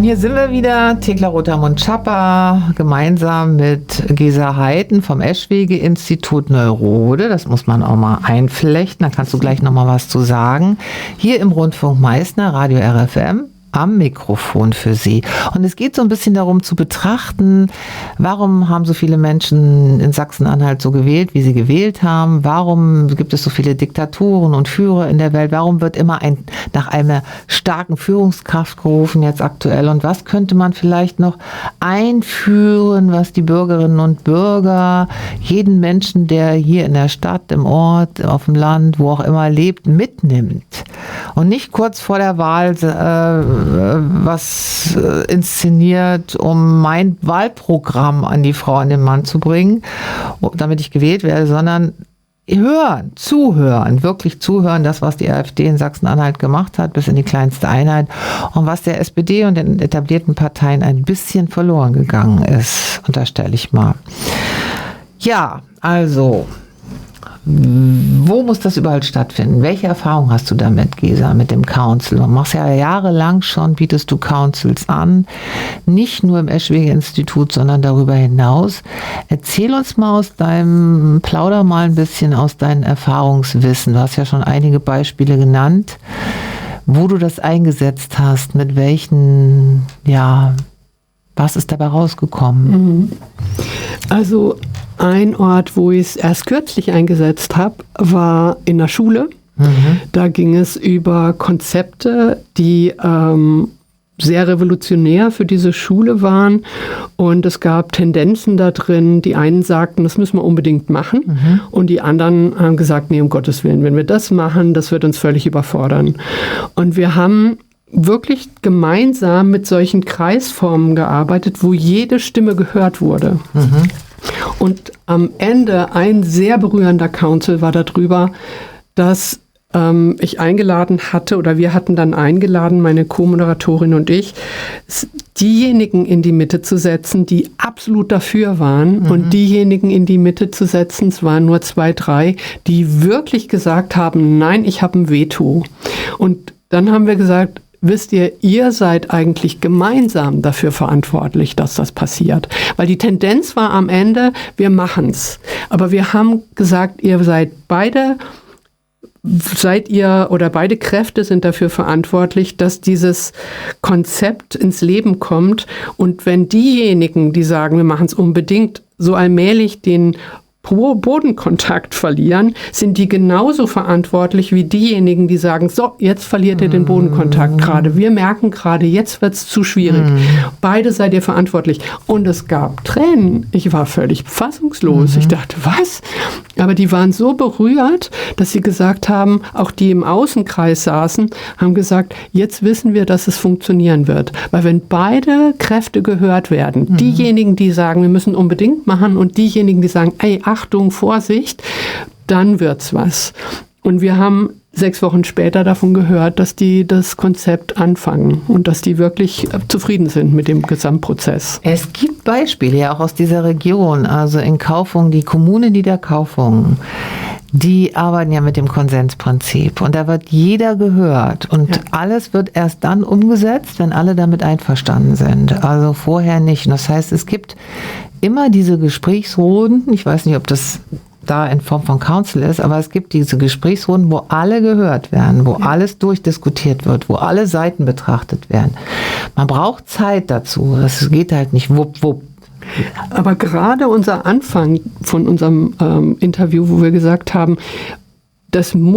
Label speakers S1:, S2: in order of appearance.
S1: hier sind wir wieder, Thekla Rotermund-Schapper, gemeinsam mit Gesa Heiten vom Eschwege-Institut Neurode. Das muss man auch mal einflechten, da kannst du gleich nochmal was zu sagen. Hier im Rundfunk Meißner, Radio RFM. Am Mikrofon für Sie. Und es geht so ein bisschen darum zu betrachten, warum haben so viele Menschen in Sachsen-Anhalt so gewählt, wie sie gewählt haben? Warum gibt es so viele Diktaturen und Führer in der Welt? Warum wird immer nach einer starken Führungskraft gerufen jetzt aktuell? Und was könnte man vielleicht noch einführen, was die Bürgerinnen und Bürger, jeden Menschen, der hier in der Stadt, im Ort, auf dem Land, wo auch immer lebt, mitnimmt? Und nicht kurz vor der Wahl was inszeniert, um mein Wahlprogramm an die Frau, an den Mann zu bringen, damit ich gewählt werde, sondern zuhören, wirklich zuhören, das, was die AfD in Sachsen-Anhalt gemacht hat, bis in die kleinste Einheit und was der SPD und den etablierten Parteien ein bisschen verloren gegangen ist, unterstelle ich mal. Ja, also wo muss das überall stattfinden? Welche Erfahrung hast du damit, Gesa, mit dem Council? Du machst ja jahrelang schon, bietest du Councils an, nicht nur im Eschwege-Institut, sondern darüber hinaus. Erzähl uns mal plauder mal ein bisschen aus deinem Erfahrungswissen. Du hast ja schon einige Beispiele genannt, wo du das eingesetzt hast, mit welchen, was ist dabei rausgekommen?
S2: Also ein Ort, wo ich es erst kürzlich eingesetzt habe, war in der Schule. Da ging es über Konzepte, die sehr revolutionär für diese Schule waren. Und es gab Tendenzen da drin. Die einen sagten, das müssen wir unbedingt machen. Und die anderen haben gesagt, nee, um Gottes Willen, wenn wir das machen, das wird uns völlig überfordern. Und wir haben wirklich gemeinsam mit solchen Kreisformen gearbeitet, wo jede Stimme gehört wurde. Und am Ende ein sehr berührender Council war darüber, dass ich eingeladen hatte, oder wir hatten dann eingeladen, meine Co-Moderatorin und ich, diejenigen in die Mitte zu setzen, die absolut dafür waren, und diejenigen in die Mitte zu setzen, es waren nur 2, 3, die wirklich gesagt haben, nein, ich habe ein Veto. Und dann haben wir gesagt, wisst ihr seid eigentlich gemeinsam dafür verantwortlich, dass das passiert. Weil die Tendenz war am Ende, wir machen's. Aber wir haben gesagt, beide Kräfte sind dafür verantwortlich, dass dieses Konzept ins Leben kommt. Und wenn diejenigen, die sagen, wir machen es unbedingt, so allmählich den Bodenkontakt verlieren, sind die genauso verantwortlich wie diejenigen, die sagen, so, jetzt verliert ihr den Bodenkontakt gerade. Wir merken gerade, jetzt wird es zu schwierig. Beide seid ihr verantwortlich. Und es gab Tränen. Ich war völlig fassungslos. Ich dachte, was? Aber die waren so berührt, dass sie gesagt haben, auch die im Außenkreis saßen, haben gesagt, jetzt wissen wir, dass es funktionieren wird. Weil wenn beide Kräfte gehört werden, diejenigen, die sagen, wir müssen unbedingt machen, und diejenigen, die sagen, ey, Achtung, Vorsicht, dann wird's was. Und wir haben 6 Wochen später davon gehört, dass die das Konzept anfangen und dass die wirklich zufrieden sind mit dem Gesamtprozess.
S1: Es gibt Beispiele ja auch aus dieser Region, also in Kaufungen, die Kommune Niederkaufungen, die arbeiten ja mit dem Konsensprinzip, und da wird jeder gehört, und alles wird erst dann umgesetzt, wenn alle damit einverstanden sind, also vorher nicht. Und das heißt, es gibt immer diese Gesprächsrunden, ich weiß nicht, ob das da in Form von Council ist, aber es gibt diese Gesprächsrunden, wo alle gehört werden, wo alles durchdiskutiert wird, wo alle Seiten betrachtet werden. Man braucht Zeit dazu, das geht halt nicht wupp, wupp.
S2: Aber gerade unser Anfang von unserem Interview, wo wir gesagt haben, das